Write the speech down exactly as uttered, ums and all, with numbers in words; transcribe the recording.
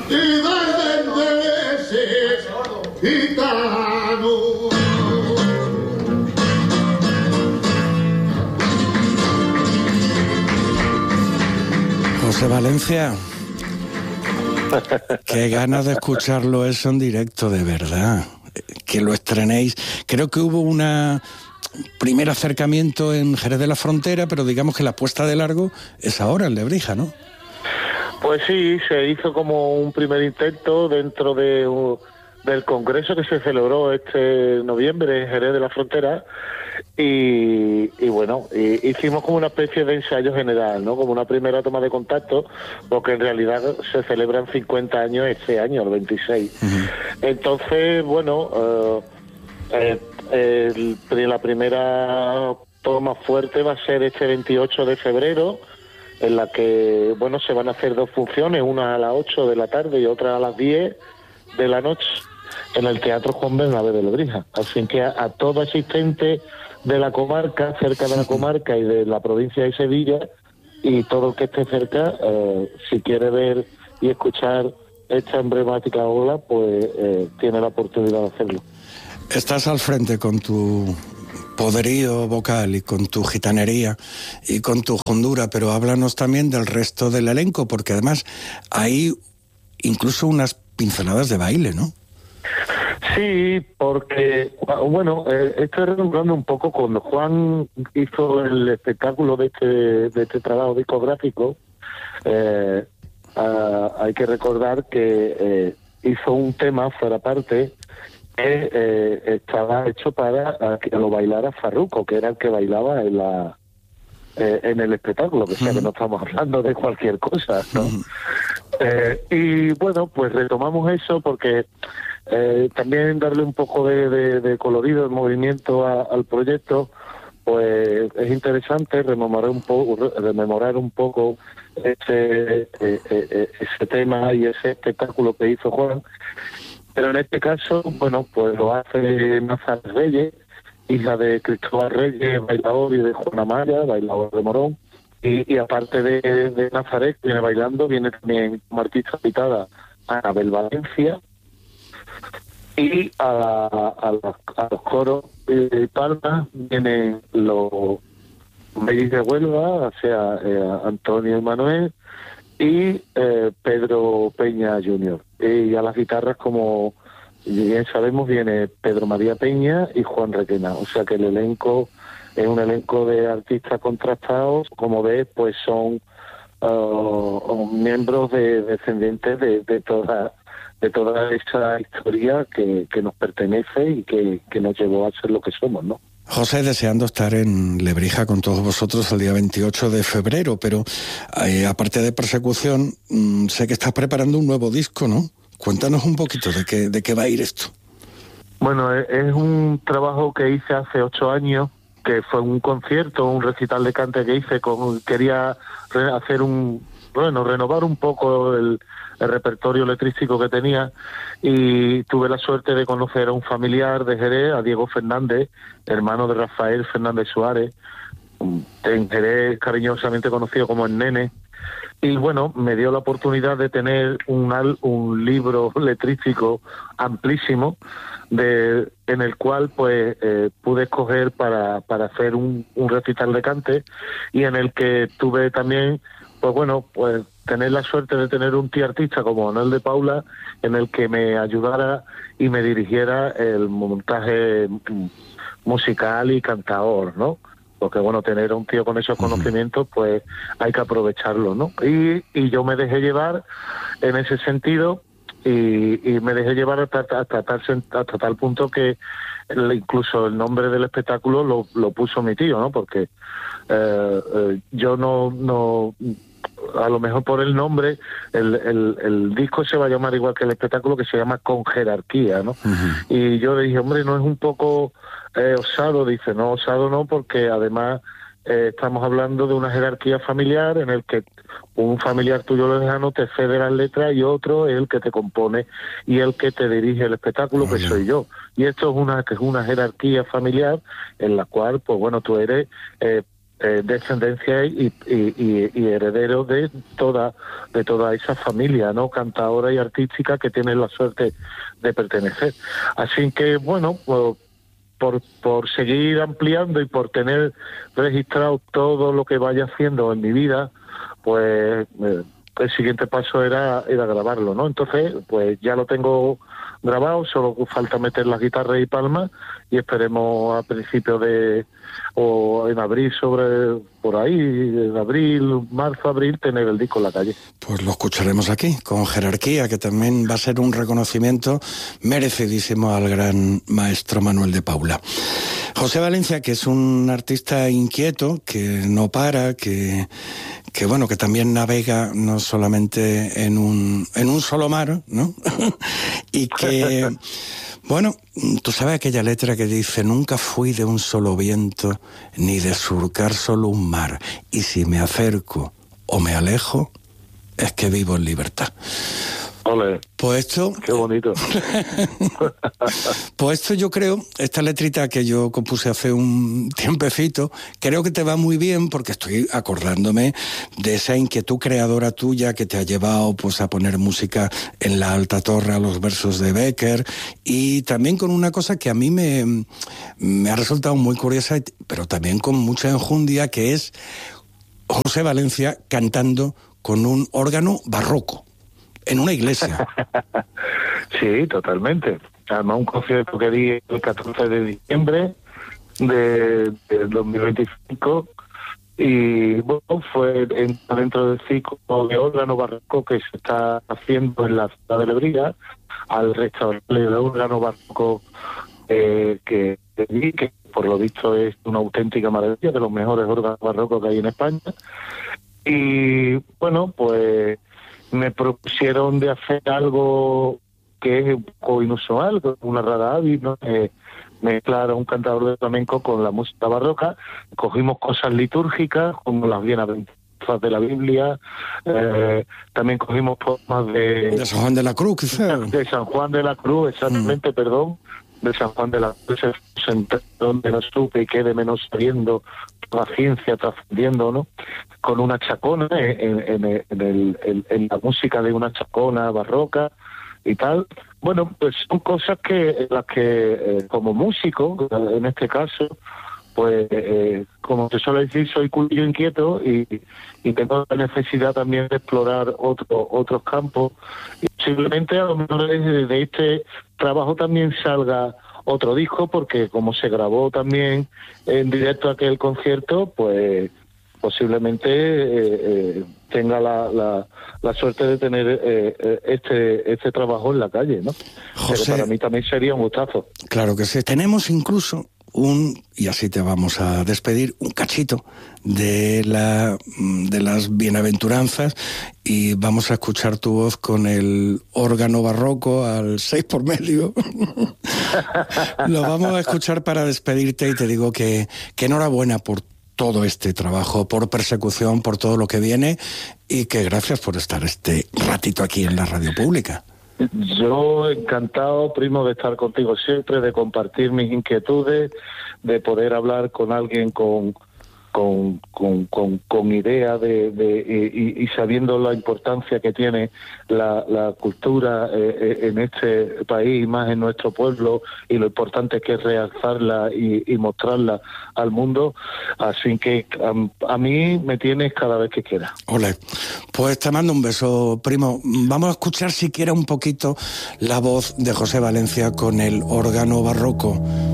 y desde ese gitano. José Valencia, qué ganas de escucharlo eso en directo, de verdad, que lo estrenéis. Creo que hubo una primer acercamiento en Jerez de la Frontera, pero digamos que la puesta de largo es ahora en Lebrija, ¿no? Pues sí, se hizo como un primer intento dentro de uh, del congreso que se celebró este noviembre en Jerez de la Frontera. Y, y bueno, y, hicimos como una especie de ensayo general, ¿no? Como una primera toma de contacto, porque en realidad se celebran cincuenta años este año, el veintiséis. Uh-huh. Entonces, bueno, uh, eh, el, la primera toma fuerte va a ser este veintiocho de febrero, en la que, bueno, se van a hacer dos funciones, una a las ocho de la tarde y otra a las diez de la noche, en el Teatro Juan Bernabé de Lebrija. Así que a, a todo asistente de la comarca, cerca de la comarca y de la provincia de Sevilla, y todo el que esté cerca, eh, si quiere ver y escuchar esta emblemática obra, pues eh, tiene la oportunidad de hacerlo. Estás al frente con tu poderío vocal y con tu gitanería y con tu hondura, pero háblanos también del resto del elenco, porque además hay incluso unas pinceladas de baile, ¿no? Sí, porque, bueno, eh, estoy recordando un poco cuando Juan hizo el espectáculo de este, de este trabajo discográfico. Eh, a, hay que recordar que eh, hizo un tema fuera parte que eh, estaba hecho para que lo bailara Farruko, que era el que bailaba en la eh, en el espectáculo, que, o sea, que no estamos hablando de cualquier cosa, ¿no? Eh, y bueno, pues retomamos eso porque eh, también darle un poco de, de, de colorido, de movimiento a, al proyecto, pues es interesante rememorar un poco, rememorar un poco ese, eh, eh, ese tema y ese espectáculo que hizo Juan. Pero en este caso, bueno, pues lo hace Nazaret Reyes, hija de Cristóbal Reyes, bailador, y de Juana Maya, bailador de Morón. Y, y aparte de, de Nazaret, que viene bailando, viene también como artista invitada Anabel Valencia, y a, a, los, a los coros de Palma vienen los Mellis de Huelva, o sea, eh, Antonio y Manuel, y eh, Pedro Peña junior Y a las guitarras, como bien sabemos, viene Pedro María Peña y Juan Requena. O sea que el elenco es un elenco de artistas contrastados. Como ves, pues son uh, miembros de, descendientes de, de toda de toda esa historia que, que nos pertenece y que, que nos llevó a ser lo que somos, ¿no? José, deseando estar en Lebrija con todos vosotros el día veintiocho de febrero, pero eh, aparte de Persecución, mmm, sé que estás preparando un nuevo disco, ¿no? Cuéntanos un poquito de qué, de qué va a ir esto. Bueno, es un trabajo que hice hace ocho años, que fue un concierto, un recital de cante que hice, con, quería hacer un, bueno, renovar un poco el, el repertorio letrístico que tenía, y tuve la suerte de conocer a un familiar de Jerez, a Diego Fernández, hermano de Rafael Fernández Suárez, en Jerez cariñosamente conocido como el Nene. Y bueno, me dio la oportunidad de tener un, un libro letrístico amplísimo, de, en el cual pues eh, pude escoger para, para hacer un, un recital de cante, y en el que tuve también, pues bueno, pues tener la suerte de tener un tío artista como Manuel de Paula, en el que me ayudara y me dirigiera el montaje musical y cantador, ¿no? Porque bueno, tener a un tío con esos conocimientos, pues hay que aprovecharlo, ¿no? Y, y yo me dejé llevar en ese sentido, y, y me dejé llevar hasta, hasta, hasta, hasta tal punto que el, incluso el nombre del espectáculo lo, lo puso mi tío, ¿no? Porque eh, eh, yo no, no, a lo mejor por el nombre, el, el, el disco se va a llamar igual que el espectáculo, que se llama Con Jerarquía, ¿no? Uh-huh. Y yo le dije, hombre, ¿no es un poco eh, osado? Dice, no, osado no, porque además eh, estamos hablando de una jerarquía familiar en el que un familiar tuyo lejano te cede las letras y otro es el que te compone y el que te dirige el espectáculo, oh, que yeah. soy yo. Y esto es una, que es una jerarquía familiar en la cual, pues bueno, tú eres... Eh, eh, descendencia y, y, y, y heredero de toda de toda esa familia, ¿no?, cantadora y artística que tiene la suerte de pertenecer. Así que, bueno, pues, por, por seguir ampliando y por tener registrado todo lo que vaya haciendo en mi vida, pues eh, el siguiente paso era, era grabarlo, ¿no? Entonces, pues ya lo tengo grabado, solo falta meter las guitarras y palmas y esperemos a principios de, o en abril, sobre por ahí, en abril, marzo, abril, tener el disco en la calle. Pues lo escucharemos aquí, con Jerarquía, que también va a ser un reconocimiento merecidísimo al gran maestro Manuel de Paula. José Valencia, que es un artista inquieto, que no para, que, que bueno, que también navega no solamente en un, en un solo mar, ¿no? Y que, bueno, tú sabes aquella letra que dice: nunca fui de un solo viento, ni de surcar solo un mar, y si me acerco o me alejo, es que vivo en libertad. Ole. Pues esto... Qué bonito. Pues esto yo creo, esta letrita que yo compuse hace un tiempecito, creo que te va muy bien porque estoy acordándome de esa inquietud creadora tuya que te ha llevado pues a poner música en la alta torre a los versos de Bécquer, y también con una cosa que a mí me, me ha resultado muy curiosa, pero también con mucha enjundia, que es José Valencia cantando con un órgano barroco en una iglesia. Sí, totalmente. Además, un concierto que di el catorce de diciembre de, de dos mil veinticinco, y bueno, fue en, dentro del ciclo de órgano barroco que se está haciendo en la ciudad de Lebrija, al restaurante de órgano barroco eh, que, que por lo visto es una auténtica maravilla, de los mejores órganos barrocos que hay en España. Y bueno, pues me propusieron de hacer algo que es un poco inusual, una rara avis, ¿no? Eh, mezclar a un cantador de flamenco con la música barroca. Cogimos cosas litúrgicas como las bienaventuranzas de la Biblia, eh, también cogimos poemas de... De San Juan de la Cruz, quizás. De San Juan de la Cruz, exactamente, mm. perdón, de San Juan de la Cruz, donde no supe y quede menos sabiendo, la ciencia trascendiendo, ¿no? Con una chacona, en, en, en, el, en, en la música de una chacona barroca y tal. Bueno, pues son cosas que las que eh, como músico, en este caso, pues eh, como se suele decir, soy culillo inquieto y, y tengo la necesidad también de explorar otro, otros campos, y posiblemente a lo mejor de, de este trabajo también salga otro disco, porque como se grabó también en directo aquel concierto, pues posiblemente eh, eh, tenga la, la, la suerte de tener eh, este este trabajo en la calle, ¿no? José, pero para mí también sería un gustazo. Claro que sí. Tenemos incluso un, y así te vamos a despedir, un cachito de la de las bienaventuranzas, y vamos a escuchar tu voz con el órgano barroco al seis por medio. Lo vamos a escuchar para despedirte, y te digo que, que enhorabuena por todo este trabajo, por Persecución, por todo lo que viene, y que gracias por estar este ratito aquí en la radio pública. Yo encantado, primo, de estar contigo siempre, de compartir mis inquietudes, de poder hablar con alguien con con con, con, con idea de, de y, y sabiendo la importancia que tiene la, la cultura eh, en este país, más en nuestro pueblo, y lo importante que es realzarla y, y mostrarla al mundo. Así que a, a mí me tienes cada vez que quieras. Ole, pues te mando un beso, primo. Vamos a escuchar siquiera un poquito la voz de José Valencia con el órgano barroco